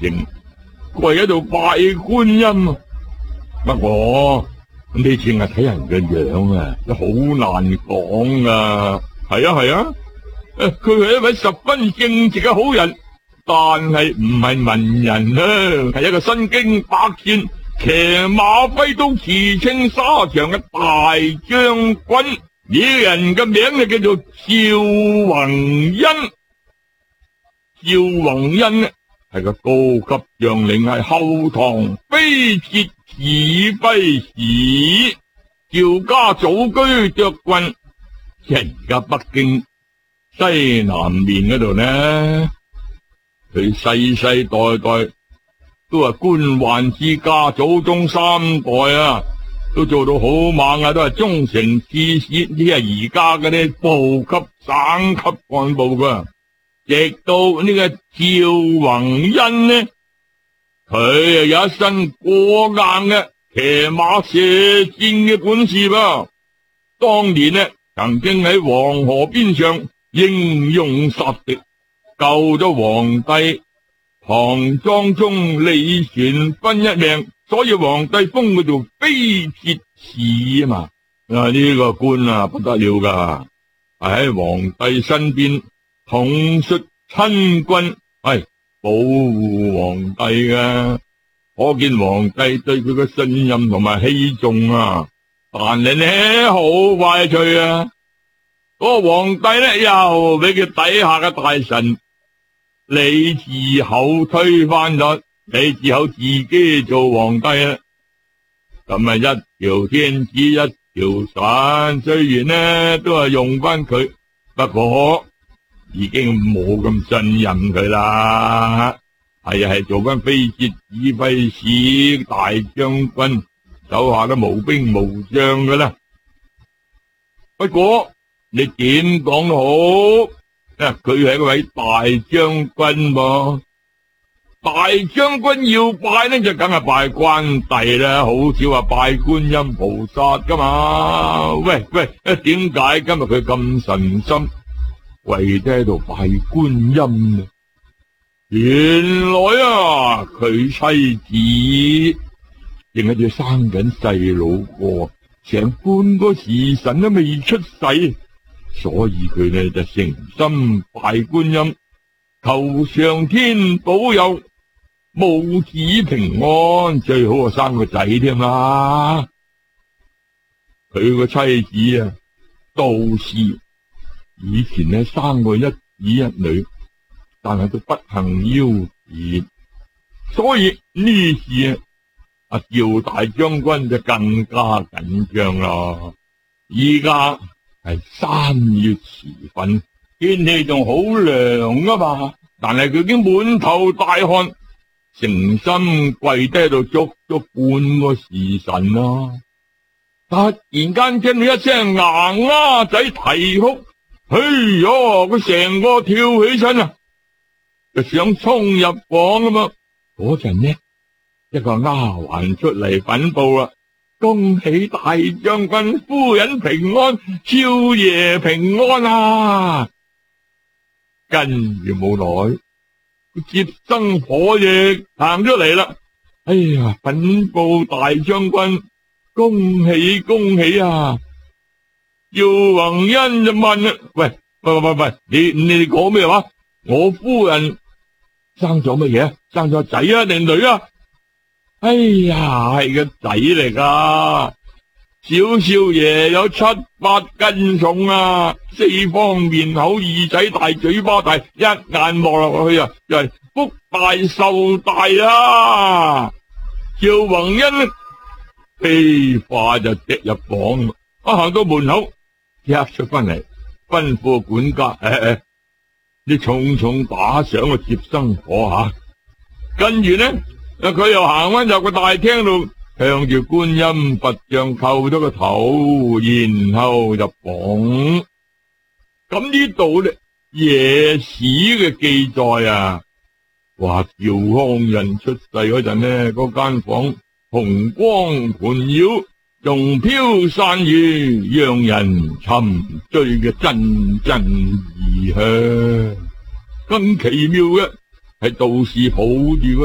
城，跪喺度拜觀音啊。不過你淨係睇人嘅樣啊，都好難講啊。係啊，佢係一位十分正直嘅好人，但係唔係文人啊，係一個身經百戰、騎馬揮刀、馳騁沙場嘅大將軍。呢個人嘅名就叫做趙宏恩。趙宏恩呢係個高級將領，係後唐飛捷指揮使。趙家祖居涿郡，即係而家北京西南面嗰度呢。佢世世代代都係官宦之家，祖宗三代啊都做到好猛啊，都係忠誠志士，呢係而家嗰啲部級省級幹部噶。直到呢個趙宏恩呢，佢有一身過硬嘅騎馬射箭嘅本事噃。當年呢，曾經喺黃河邊上英勇殺敵，救咗皇帝唐莊宗李玄芬一命，所以皇帝封佢做飛捷使啊嘛。呢個官啊不得了噶，係喺皇帝身邊統率親軍，係保護皇帝噶。可見皇帝對佢嘅信任同埋器重啊。但係呢好快脆啊，嗰個皇帝呢又俾佢底下嘅大臣李自厚推翻咗，李自厚自己做皇帝啦。咁啊，一條天子一條神，雖然呢都係用翻佢，不過已經冇咁信任佢啦。係做翻飛捷指揮使大將軍，手下都無兵無將噶啦。不過你點講都好，佢係一位大將軍噃。大將軍要拜呢，就梗係拜關帝啦，好少話拜觀音菩薩噶嘛。喂，點解今日佢咁神心，跪低喺度拜觀音呢？原來啊，佢妻子仍係住生緊細佬哥，成半個時辰都未出世，所以佢呢就誠心拜觀音，求上天保佑母子平安，最好啊生個仔添啦。佢個妻子啊，杜氏以前呢生過一子一女，但係都不幸夭折，所以呢次啊，趙大將軍就更加緊張啦。依家係3月時分，天氣仲好涼啊嘛，但係佢已經滿頭大汗，誠心跪低喺度足足半個時辰啦。突然間聽到一聲牙丫仔啼哭，哎喲，佢成個跳起身啊，就想衝入房啊嘛。嗰陣呢，一個丫鬟出嚟稟報啦，恭喜大將軍夫人平安，少爺平安啊！跟住冇耐，接生婆亦行出嚟啦。哎呀，稟報大將軍，恭喜恭喜啊！趙宏恩就問啦，喂，你講咩話？我夫人生咗乜嘢？生咗仔啊定女啊？哎呀，係個仔嚟噶，小少爺有7、8斤重啊，四方面口，耳仔大，嘴巴大，一眼望落去啊，就係福大壽大啊！趙宏恩飛快就直入房，行到門口，一出翻嚟，吩咐管家，你重重打賞個接生婆吓。跟住呢，佢又行翻入個大廳度，向住觀音佛像叩咗個頭，然後入房。咁呢度咧，野史嘅記載啊，話趙匡胤出世嗰陣呢，嗰間房紅光盤繞，仲飄散雨，讓人沉醉嘅陣陣異香。更奇妙嘅係道士抱住個